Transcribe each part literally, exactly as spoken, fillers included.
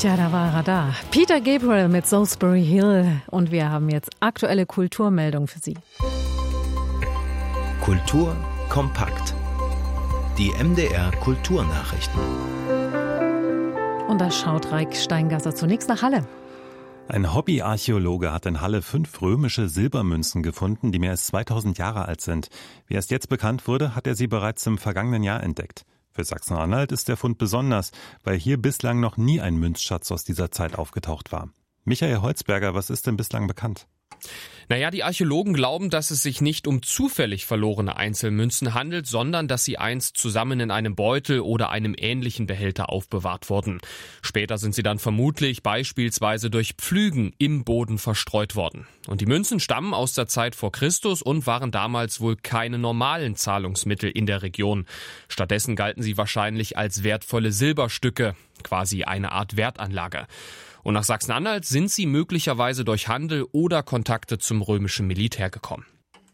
Tja, da war er da. Peter Gabriel mit Salisbury Hill. Und wir haben jetzt aktuelle Kulturmeldung für Sie. Kultur kompakt. Die M D R Kulturnachrichten. Und da schaut Reik Steingasser zunächst nach Halle. Ein Hobbyarchäologe hat in Halle fünf römische Silbermünzen gefunden, die mehr als zweitausend Jahre alt sind. Wie erst jetzt bekannt wurde, hat er sie bereits im vergangenen Jahr entdeckt. Für Sachsen-Anhalt ist der Fund besonders, weil hier bislang noch nie ein Münzschatz aus dieser Zeit aufgetaucht war. Michael Holzberger, was ist denn bislang bekannt? Naja, die Archäologen glauben, dass es sich nicht um zufällig verlorene Einzelmünzen handelt, sondern dass sie einst zusammen in einem Beutel oder einem ähnlichen Behälter aufbewahrt wurden. Später sind sie dann vermutlich beispielsweise durch Pflügen im Boden verstreut worden. Und die Münzen stammen aus der Zeit vor Christus und waren damals wohl keine normalen Zahlungsmittel in der Region. Stattdessen galten sie wahrscheinlich als wertvolle Silberstücke, quasi eine Art Wertanlage. Und nach Sachsen-Anhalt sind sie möglicherweise durch Handel oder Kontakte zum römischen Militär gekommen.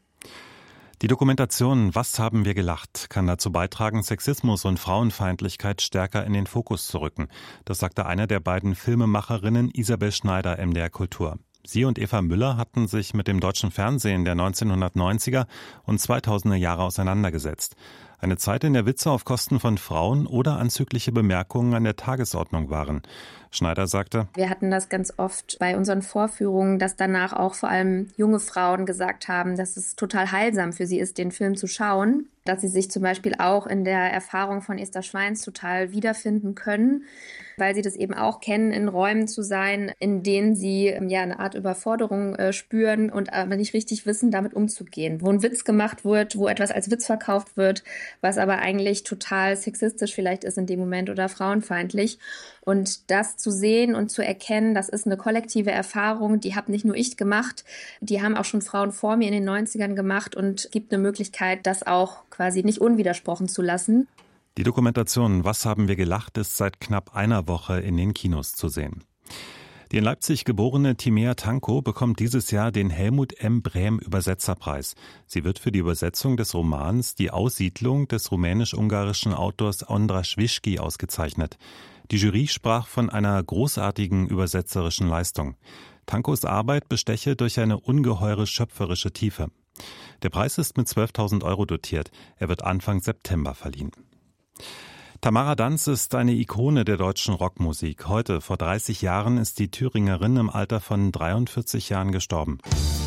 Die Dokumentation »Was haben wir gelacht« kann dazu beitragen, Sexismus und Frauenfeindlichkeit stärker in den Fokus zu rücken. Das sagte eine der beiden Filmemacherinnen, Isabel Schneider, M D R Kultur. Sie und Eva Müller hatten sich mit dem deutschen Fernsehen der neunzehnhundertneunziger und zweitausender Jahre auseinandergesetzt. Eine Zeit, in der Witze auf Kosten von Frauen oder anzügliche Bemerkungen an der Tagesordnung waren. Schneider sagte: Wir hatten das ganz oft bei unseren Vorführungen, dass danach auch vor allem junge Frauen gesagt haben, dass es total heilsam für sie ist, den Film zu schauen. Dass sie sich zum Beispiel auch in der Erfahrung von Esther Schweins total wiederfinden können, weil sie das eben auch kennen, in Räumen zu sein, in denen sie ja eine Art Überforderung äh, spüren und aber nicht richtig wissen, damit umzugehen. Wo ein Witz gemacht wird, wo etwas als Witz verkauft wird, was aber eigentlich total sexistisch vielleicht ist in dem Moment oder frauenfeindlich. Und das zu sehen und zu erkennen, das ist eine kollektive Erfahrung, die habe nicht nur ich gemacht, die haben auch schon Frauen vor mir in den neunzigern gemacht und gibt eine Möglichkeit, das auch quasi nicht unwidersprochen zu lassen. Die Dokumentation »Was haben wir gelacht« ist seit knapp einer Woche in den Kinos zu sehen. Die in Leipzig geborene Timea Tanko bekommt dieses Jahr den Helmut M. Brehm Übersetzerpreis. Sie wird für die Übersetzung des Romans »Die Aussiedlung« des rumänisch-ungarischen Autors Andras Vișchi ausgezeichnet. Die Jury sprach von einer großartigen übersetzerischen Leistung. Tankos Arbeit besteche durch eine ungeheure schöpferische Tiefe. Der Preis ist mit zwölftausend Euro dotiert. Er wird Anfang September verliehen. Tamara Danz ist eine Ikone der deutschen Rockmusik. Heute, vor dreißig Jahren, ist die Thüringerin im Alter von dreiundvierzig Jahren gestorben.